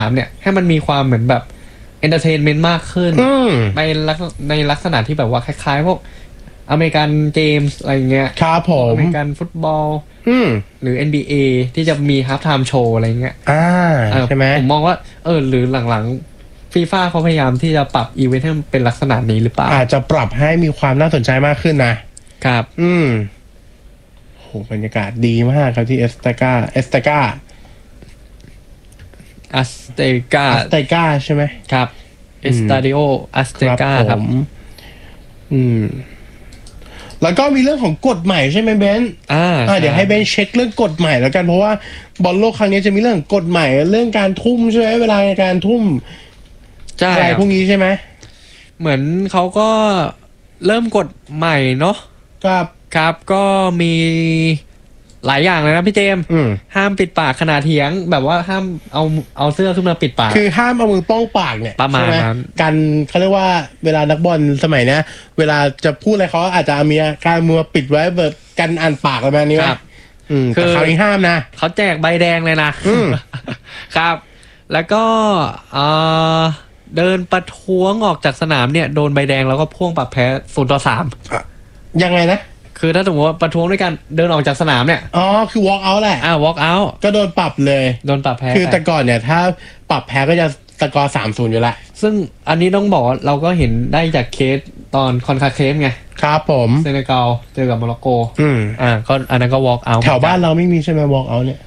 ามเนี่ยให้มันมีความเหมือนแบบเอนเตอร์เทนเมนต์มากขึ้นในลักษณะที่แบบว่าคล้ายๆพวกอเมริกันเกมส์อะไรเงี้ยครับผมอเมริกันฟุตบอลหรือ NBA ที่จะมีฮาล์ฟไทม์โชว์อะไรเงี้ยใช่ไหมผมมองว่าหรือหลังๆฟีฟ่าเขาพยายามที่จะปรับอีเวนต์ให้มันเป็นลักษณะนี้หรือเปล่าอาจจะปรับให้มีความน่าสนใจมากขึ้นนะครับโหบรรยากาศดีมากครับที่เอสตากาใช่ไหมครับเอสตาดิโออัสเตกาครับแล้วก็มีเรื่องของกฎใหม่ใช่ไหมเบนเดี๋ยวให้เบนเช็คเรื่องกฎใหม่แล้วกันเพราะว่าบอลโลกครั้งนี้จะมีเรื่องกฎใหม่เรื่องการทุ่มใช่ไหมเวลาในการทุ่มอะไรพวกนี้ใช่ไหมเหมือนเขาก็เริ่มกฎใหม่เนาะครับก็มีหลายอย่างเลยนะพี่เจมห้ามปิดปากขณะเถียงแบบว่าห้ามเอาเสื้อขึ้นมาปิดปากคือห้ามเอามือป้องปากเนี่ยประมาณนั้นกันเขาเรียกว่าเวลานักบอลสมัยนี้เวลาจะพูดอะไรเขาอาจจะมีการมือปิดไว้แบบกันอ่านปากอะไรแบบนี้ครับแต่คราวนี้ห้ามนะเขาแจกใบแดงเลยนะครับแล้วก็เดินประท้วงออกจากสนามเนี่ยโดนใบแดงแล้วก็พ่วงปรับแพ้0-3 ยังไงนะคือถ้าสมมติว่าประท้วงด้วยการเดินออกจากสนามเนี่ยคือ walk out แหละ walk out ก็โดนปรับเลยโดนปรับแพ้คือแต่ก่อนเนี่ยถ้าปรับแพ้ก็จะสกอร์ 3-0 อยู่แล้วซึ่งอันนี้ต้องบอกเราก็เห็นได้จากเคสตอนคอนคาเคฟไงครับผมเซเนกัลเจอกับโมร็อกโกก็อันนั้นก็ walk out แถวบ้านเราไม่มีใช่ไหม walk out เนี่ย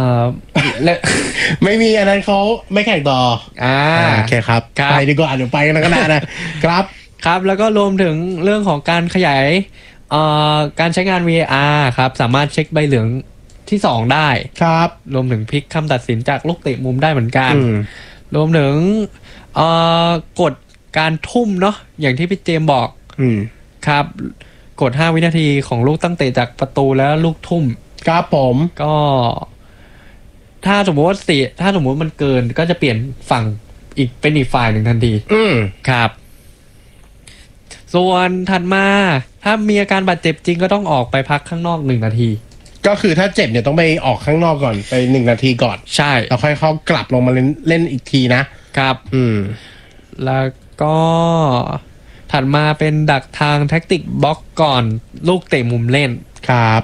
ไม่มีอันนั้นเขาไม่แข่งต่อโอเคครับไปดีกว่าเดี๋ยวไปกันก็นานนะครับแล้วก็รวมถึงเรื่องของการขยายการใช้งาน VAR ครับสามารถเช็คใบเหลืองที่2ได้ครับรวมถึงพลิกคำตัดสินจากลูกเตะมุมได้เหมือนกันรวมถึงกฎการทุ่มเนาะอย่างที่พี่เจมบอกครับกฎ5 วินาทีของลูกตั้งเตะจากประตูแล้วลูกทุ่มครับผมก็ถ้าสมมติว่าถ้าสมมติมันเกินก็จะเปลี่ยนฝั่งเป็นอีกฝ่ายหนึ่งทันทีครับส่วนถัดมาถ้ามีอาการบาดเจ็บจริงก็ต้องออกไปพักข้างนอก1 นาทีก็คือถ้าเจ็บเนี่ยต้องไปออกข้างนอกก่อนไป1 นาทีก่อนใช่แล้วค่อยเข้ากลับลงมาเล่นอีกทีนะครับแล้วก็ถัดมาเป็นดักทางแท็กติกบล็อกก่อนลูกเตะมุมเล่นครับ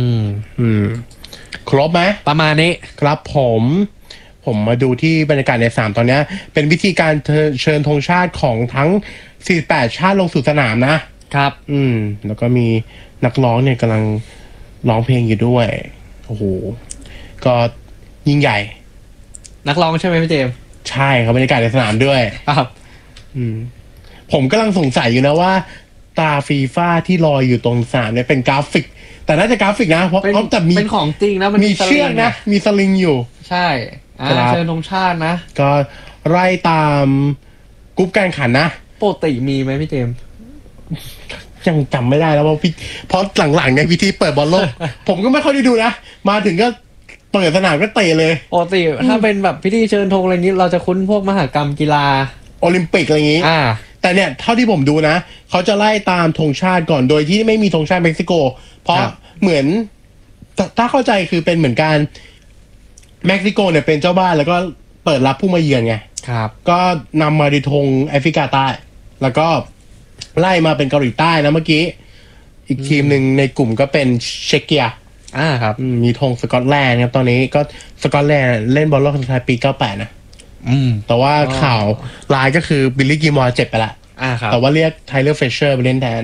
ครบไหมประมาณนี้ครับผมมาดูที่บรรยากาศในสนามตอนนี้เป็นวิธีการเชิญธงชาติของทั้ง48ชาติลงสู่สนามนะครับแล้วก็มีนักร้องเนี่ยกำลังร้องเพลงอยู่ด้วยโอ้โหก็ยิ่งใหญ่นักร้องใช่ไหมพี่เจมใช่ครับบรรยากาศในสนามด้วยครับผมกำลังสงสัยอยู่นะว่าตาฟีฟ่าที่ลอยอยู่ตรงสนามเนี่ยเป็นกราฟิกแต่น่าจะกราฟิกนะเพราะแต่มีเป็นของจริงนะมีเชือกนะมีสลิงอยู่ใช่เชิญธงชาตินะก็ไล่ตามกรุ๊ปการขันนะปกติมีไหมพี่เจมยังจำไม่ได้แล้วเพราะหลังๆในพิธีเปิดบอลโลก ผมก็ไม่ค่อยได้ดูนะมาถึงก็เปิดสนามก็เตะเลยปกติถ้าเป็นแบบพิธีเชิญธงอะไรนี้เราจะคุ้นพวกมหกรรมกีฬาโอลิมปิกอะไรอย่างนี้แต่เนี่ยเท่าที่ผมดูนะเขาจะไล่ตามธงชาติก่อนโดยที่ไม่มีธงชาติเม็กซิโกเพราะเหมือนถ้าเข้าใจคือเป็นเหมือนกันเม็กซิโกเนี่ยเป็นเจ้าบ้านแล้วก็เปิดรับผู้มาเยือนไงครับก็นำมาดิธงแอฟริกาใต้แล้วก็ไล่มาเป็นเกาหลีใต้นะเมื่อกี้อีกทีมหนึ่งในกลุ่มก็เป็นเชเกียครับมีธงสกอตแลนด์ครับตอนนี้ก็สกอตแลนด์เล่นบอลโลกครั้งสุดท้ายปี98นะแต่ว่าข่าวลายก็คือบิลลี่กิมอร์เจ็บไปละแต่ว่าเรียกไทเลอร์เฟเชอร์ไปเล่นแทน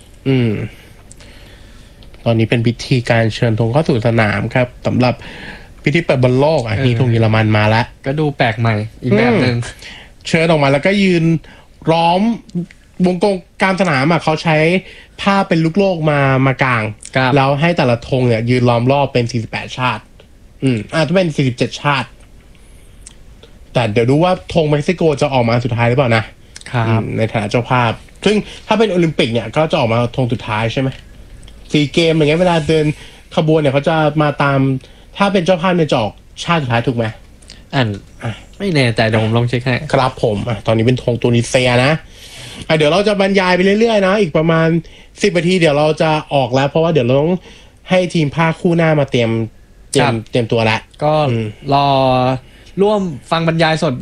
ตอนนี้เป็นพิธีการเชิญธงเข้าสู่สนามครับสำหรับพิธีเปิดบอลโลกนี่ธงเยอรมันมาแล้วก็ดูแปลกใหม่อีกแบบนึงเชิญออกมาแล้วก็ยืนล้อมวงกลางสนามเขาใช้ผ้าเป็นลูกโลกมากางแล้วให้แต่ละธงเนี่ยยืนล้อมรอบเป็น48ชาติจะเป็น47ชาติแต่เดี๋ยวดูว่าธงเม็กซิโกจะออกมาสุดท้ายหรือเปล่านะในฐานะเจ้าภาพซึ่งถ้าเป็นโอลิมปิกเนี่ยก็จะออกมาธงสุดท้ายใช่ไหม4 เกมอย่างเงี้ยเวลาเดินขบวนเนี่ยเขาจะมาตามถ้าเป็นเจ้าภาพเนี่ยจะออกชาติสุดท้ายถูกไหมไม่แน่ใจเดี๋ยวผมลองเช็คให้ครับผมตอนนี้เป็นธงตูนิเซียนะเดี๋ยวเราจะบรรยายไปเรื่อยๆนะอีกประมาณ10 นาทีเดี๋ยวเราจะออกแล้วเพราะว่าเดี๋ยวเราต้องให้ทีมภาคคู่หน้ามาเตรียมตัวแล้วก็รอร่วมฟังบรรยายสด